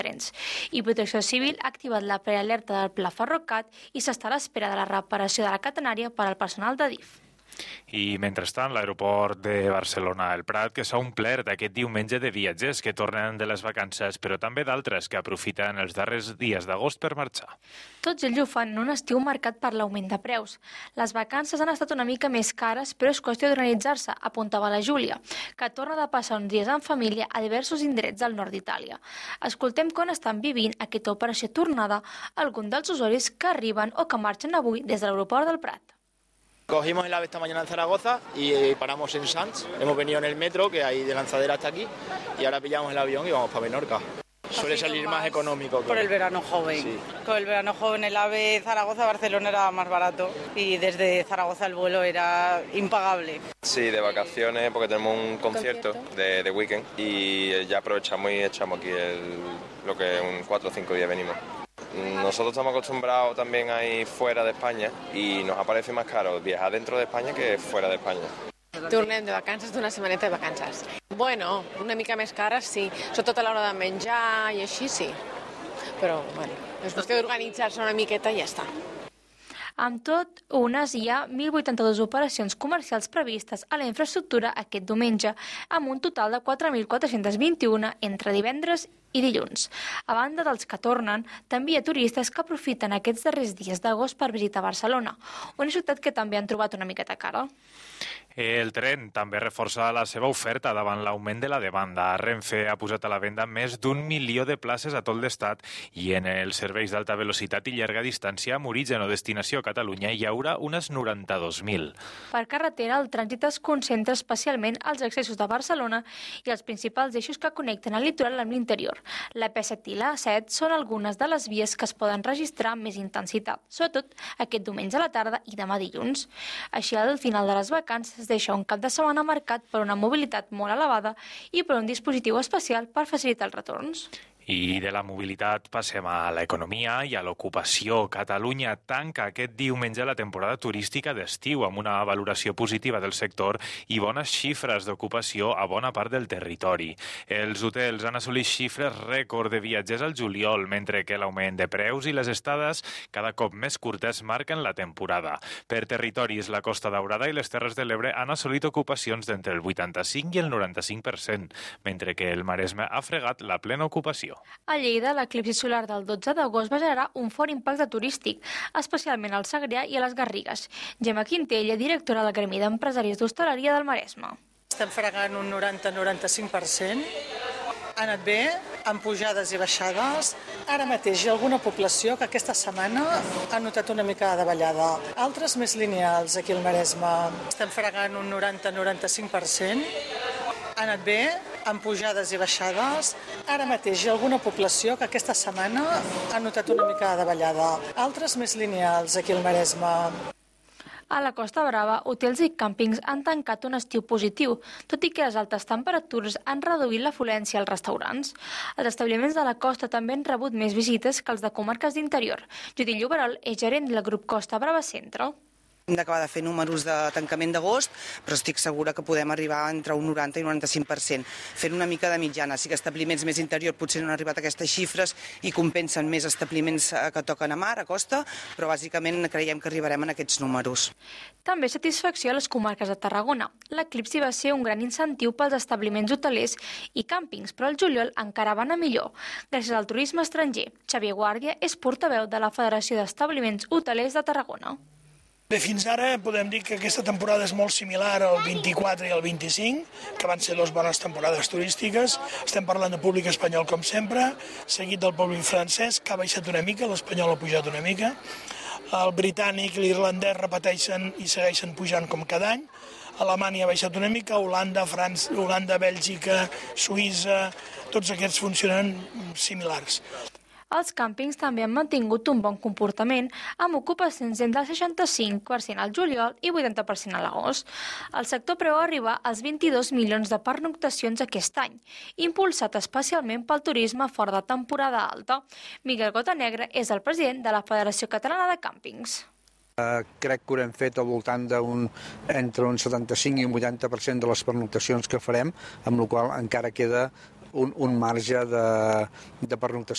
desprens. I Protecció Civil ha activat la prealerta del Pla Ferrocat i s'està a l'espera de la reparació de la catenària per al personal de DIF. I, mentrestant, l'aeroport de Barcelona El Prat, que s'ha omplert aquest diumenge de viatgers que tornen de les vacances, però també d'altres que aprofiten els darrers dies d'agost per marxar. Tots ells ho fan en un estiu marcat per l'augment de preus. Les vacances han estat una mica més cares, però és qüestió d'organitzar-se, apuntava la Júlia, que torna de passar uns dies en família a diversos indrets del nord d'Itàlia. Escoltem com estan vivint aquesta operació tornada alguns dels usuaris que arriben o que marxen avui des de l'aeroport del Prat. Cogimos el AVE esta mañana en Zaragoza y paramos en Sants. Hemos venido en el metro, que hay de Lanzadera hasta aquí, y ahora pillamos el avión y vamos para Menorca. Suele salir más económico. Claro. Por el verano joven. Sí. Con el verano joven el AVE Zaragoza-Barcelona era más barato y desde Zaragoza el vuelo era impagable. Sí, de vacaciones porque tenemos un concierto de weekend y ya aprovechamos y echamos aquí lo que en 4 o 5 días venimos. Nosotros estamos acostumbrados también a ir fuera de España y nos aparece más caro viajar dentro de España que fuera de España. Tornem de vacances d'una setmaneta de vacances. Bueno, una mica més cares, sí. Sobretot a l'hora de menjar i així, sí. Però, bueno, és qüestió d'organitzar-se una miqueta i ja està. Amb tot, UNES hi ha 1.082 operacions comercials previstes a la infraestructura aquest diumenge, amb un total de 4.421 entre divendres i dilluns. A banda dels que tornen, també hi ha turistes que aprofiten aquests darrers dies d'agost per visitar Barcelona, una ciutat que també han trobat una miqueta cara. El tren també reforça la seva oferta davant l'augment de la demanda. Renfe ha posat a la venda més d'1 milió de places a tot l'estat i en els serveis d'alta velocitat i llarga distància amb origen o destinació a Catalunya hi haurà unes 92.000. Per carretera, el trànsit es concentra especialment als accessos de Barcelona i els principals eixos que connecten el litoral amb l'interior. La P7 i la A7 són algunes de les vies que es poden registrar amb més intensitat, sobretot aquest diumenge a la tarda i demà dilluns. Així, al final de les vacances es deixa un cap de setmana marcat per una mobilitat molt elevada i per un dispositiu especial per facilitar els retorns. I de la mobilitat passem a l'economia i a l'ocupació. Catalunya tanca aquest diumenge la temporada turística d'estiu amb una valoració positiva del sector i bones xifres d'ocupació a bona part del territori. Els hotels han assolit xifres rècord de viatgers al juliol, mentre que l'augment de preus i les estades cada cop més curtes marquen la temporada. Per territoris, la Costa Daurada i les Terres de l'Ebre han assolit ocupacions d'entre el 85 i el 95%, mentre que el Maresme ha fregat la plena ocupació. A Lleida, l'eclipsi solar del 12 d'agost va generar un fort impacte turístic, especialment al Segrià i a les Garrigues. Gemma Quintella, directora del Gremi d'Empresaris d'Hostaleria del Maresme. Estem fregant un 90-95%. Ha anat bé, amb pujades i baixades. Ara mateix hi ha alguna població que aquesta setmana ha notat una mica de davallada. Altres més lineals aquí al Maresme. Estem fregant un 90-95%. Ha anat bé, amb pujades i baixades. Ara mateix hi ha alguna població que aquesta setmana ha notat una mica de davallada. Altres més lineals aquí al Maresme. A la Costa Brava, hotels i càmpings han tancat un estiu positiu, tot i que les altes temperatures han reduït l'afluència als restaurants. Els establiments de la costa també han rebut més visites que els de comarques d'interior. Judit Lloberol és gerent del grup Costa Brava Centre. Hem d'acabar de fer números de tancament d'agost, però estic segura que podem arribar entre un 90 i un 95%, fent una mica de mitjana. Sí que establiments més interior potser no han arribat a aquestes xifres i compensen més establiments que toquen a mar, a costa, però bàsicament creiem que arribarem a aquests números. També satisfacció a les comarques de Tarragona. L'eclipsi va ser un gran incentiu pels establiments hotelers i càmpings, però el juliol encara va anar millor. Gràcies al turisme estranger, Xavier Guàrdia és portaveu de la Federació d'Establiments Hotelers de Tarragona. Bé, fins ara podem dir que aquesta temporada és molt similar al 24 i al 25, que van ser dues bones temporades turístiques. Estem parlant de públic espanyol com sempre, seguit del públic francès, que ha baixat una mica, l'espanyol ha pujat una mica. El britànic i l'irlandès repeteixen i segueixen pujant com cada any. Alemanya ha baixat una mica, Holanda, França, Holanda, Bèlgica, Suïssa, tots aquests funcionen similars. Els càmpings també han mantingut un bon comportament, amb ocupacions del 65% al juliol i 80% a l'agost. El sector preveu arribar als 22 milions de pernoctacions aquest any, impulsat especialment pel turisme fora de temporada alta. Miguel Gotanegra és el president de la Federació Catalana de Càmpings. Crec que haurem fet al voltant entre un 75 i un 80% de les pernoctacions que farem, amb la qual encara queda un marge de pernoctació